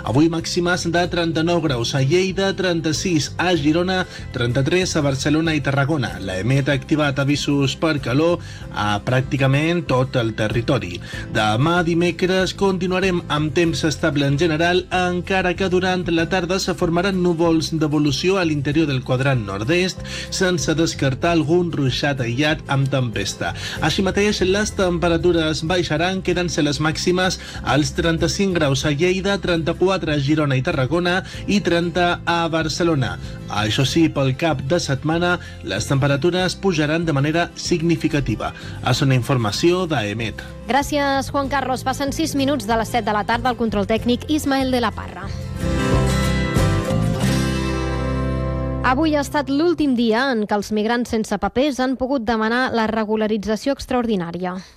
Avui màximes de 39 graus a Lleida, 36 a Girona, 33 a Barcelona i Tarragona. L'EMET ha activat avisos per calor a pràcticament tot el territori. Demà dimecres continuarem amb temps estable en general, encara que durant la tarda se formaran núvols d'evolució a l'interior del quadrant nord-est, sense descartar algun ruixat aïllat amb tempesta. Així mateix, les temperatures baixaran, quedant-se les màximes als 35 graus a Lleida, 34 a Girona i Tarragona i 30 a Barcelona. Això sí, pel cap de setmana, les temperatures pujaran de manera significativa. És una informació d'EMET. Gràcies, Juan Carlos. Passen 6 minuts de les 7 de la tarda. Al control tècnic, Ismael de la Parra. Avui ha estat l'últim dia en què els migrants sense papers han pogut demanar la regularització extraordinària.